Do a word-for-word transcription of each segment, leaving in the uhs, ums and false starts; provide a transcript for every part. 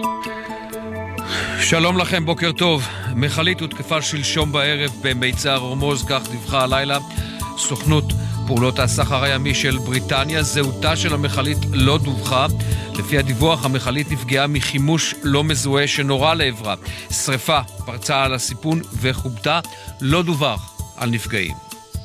שלום לכם, בוקר טוב. מכלית הותקפה שלשום בערב במיצר הורמוז, כך דיווחה הלילה סוכנות פעולות הסחר הימי של בריטניה. זהותה של המכלית לא דווחה. לפי הדיווח, המכלית נפגעה מחימוש לא מזוהה שנורה לעברה. שריפה פרצה על הסיפון וחובטה, לא דווח על נפגעים.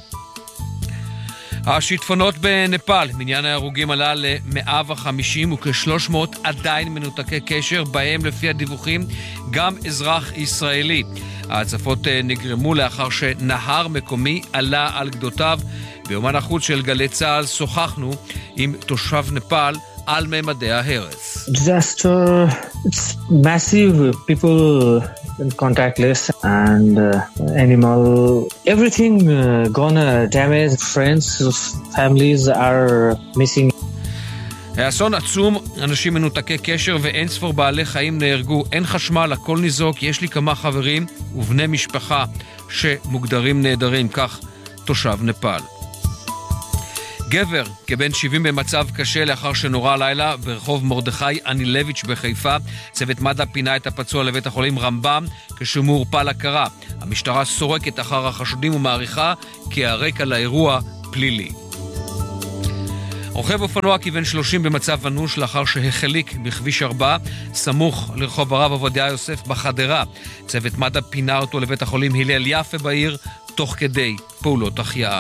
השיטפונות בנפאל, מניין ההרוגים עלה ל-מאה וחמישים וכ-שלוש מאות עדיין מנותקי קשר, בהם לפי הדיווחים גם אזרח ישראלי. ההצפות נגרמו לאחר שנהר מקומי עלה על גדותיו. ביומן החוץ של גלי צהל שוחחנו עם תושב נפאל על ממדי ההרס. Disaster, it's massive, people contactless and uh, animal, everything uh, gonna damage, friends, families are missing. האסון עצום, אנשים מנותקי קשר ואין ספור בעלי חיים נהרגו, אין חשמל, הכל ניזוק, יש לי כמה חברים ובני משפחה שמוגדרים נהדרים, כך תושב נפאל. גבר כבן שבעים במצב קשה לאחר שנורה לילה ברחוב מרדכי אנילביץ' בחיפה. צוות מד"א פינה את הפצוע לבית החולים רמב"ם כשהוא מעורפל הכרה. המשטרה סורקת אחר החשודים ומעריכה כי הרקע לאירוע פלילי. רוכב אופנוע כבן שלושים במצב אנוש לאחר שהחליק בכביש ארבע סמוך לרחוב הרב עובדיה יוסף בחדרה. צוות מד"א פינה אותו לבית החולים הלל יפה בעיר תוך כדי פעולות החייאה.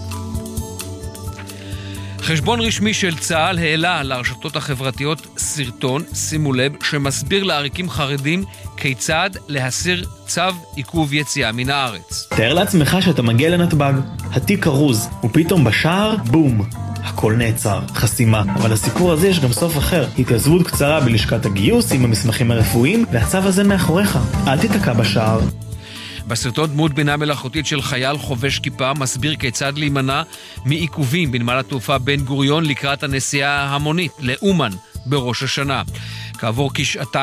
חשבון רשמי של צה"ל העלה לרשתות החברתיות סרטון, שימו לב, שמסביר לעריקים חרדים כיצד להסיר צו עיכוב יציאה מן הארץ. תאר לעצמך שאתה מגיע לנתב"ג, התיק ארוז, ופתאום בשער, בום, הכל נעצר, חסימה. אבל לסיפור הזה יש גם סוף אחר, התייצבות קצרה בלשכת הגיוס עם המסמכים הרפואיים, והצו הזה מאחוריך, אל תתקע בשער. בסרטון דמות בינה מלאכותית של חייל חובש כיפה מסביר כיצד להימנע מעיכובים בנמל התעופה בן גוריון לקראת הנסיעה ההמונית לאומן בראש השנה. כעבור כשעתיים